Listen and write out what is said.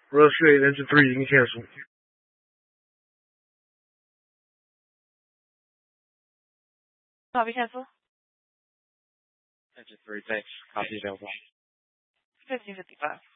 Real straight, enter 3, you can cancel. Copy cancel. Enter 3, thanks. Copy available. 50-55.